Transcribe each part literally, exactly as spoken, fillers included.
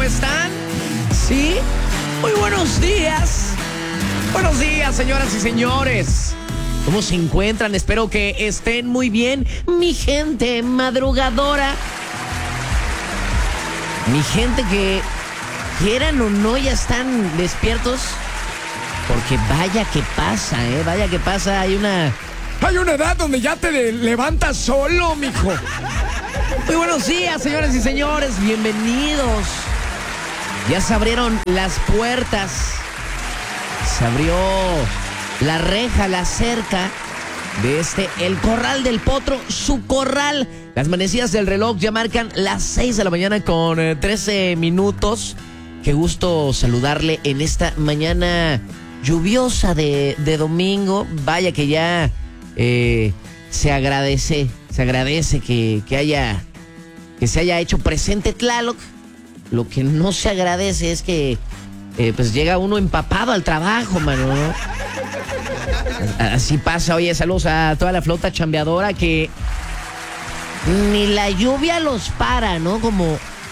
están? ¿Sí? Muy buenos días. Buenos días, señoras y señores. ¿Cómo se encuentran? Espero que estén muy bien, mi gente madrugadora. Mi gente que, quieran o no, ya están despiertos. Porque vaya que pasa, ¿eh? Vaya que pasa, hay una... Hay una edad donde ya te de- levantas solo, mijo. Muy buenos días, señoras y señores, bienvenidos. Ya se abrieron las puertas. Se abrió la reja, la cerca de este, el Corral del Potro, su corral. Las manecillas del reloj ya marcan las seis de la mañana con eh, trece minutos. Qué gusto saludarle en esta mañana lluviosa de, de domingo. Vaya que ya eh, se agradece, se agradece que, que haya, que se haya hecho presente Tlaloc. Lo que no se agradece es que eh, pues llega uno empapado al trabajo, mano, ¿no? Así pasa. Oye, saludos a toda la flota chambeadora que ni la lluvia los para, ¿no? Como,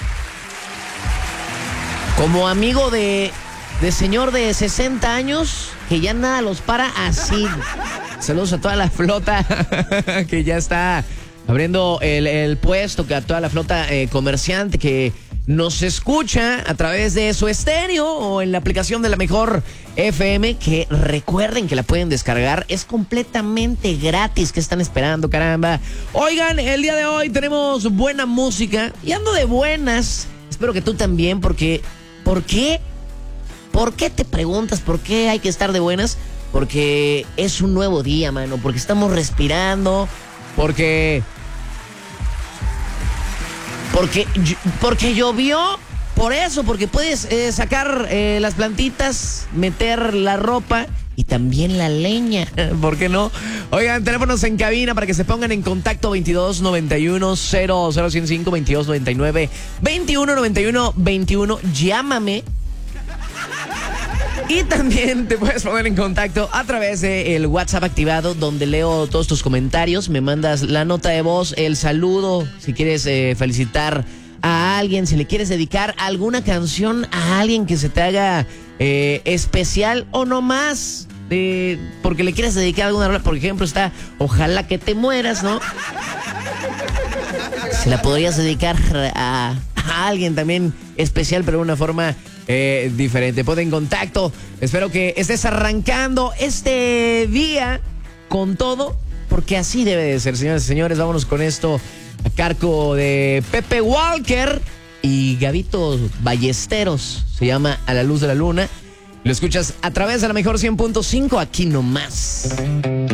como amigo de, de señor de sesenta años, que ya nada los para, así. Saludos a toda la flota que ya está abriendo el, el puesto, que a toda la flota eh, comerciante que nos escucha a través de su estéreo o en la aplicación de La Mejor F M, que recuerden que la pueden descargar, es completamente gratis. ¿Qué están esperando, caramba? Oigan, el día de hoy tenemos buena música y ando de buenas. Espero que tú también, porque ¿por qué? ¿Por qué te preguntas por qué hay que estar de buenas? Porque es un nuevo día, mano, porque estamos respirando, porque... Porque, porque llovió, por eso, porque puedes eh, sacar eh, las plantitas, meter la ropa y también la leña, ¿por qué no? Oigan, teléfonos en cabina para que se pongan en contacto: veintidós noventa y uno cero cero ciento cinco, veintidós noventa y nueve veintiuno noventa y uno veintiuno. Llámame. Y también te puedes poner en contacto a través del WhatsApp activado, donde leo todos tus comentarios. Me mandas la nota de voz, el saludo, si quieres eh, felicitar a alguien, si le quieres dedicar alguna canción a alguien que se te haga eh, especial o no más, eh, porque le quieres dedicar alguna, por ejemplo, está Ojalá que te mueras, ¿no? Se la podrías dedicar a, a alguien también especial, pero de una forma eh, diferente. Ponte en contacto. Espero que estés arrancando este día con todo, porque así debe de ser, señoras y señores. Vámonos con esto a cargo de Pepe Walker y Gabito Ballesteros. Se llama A la Luz de la Luna. Lo escuchas a través de La Mejor cien punto cinco, aquí nomás.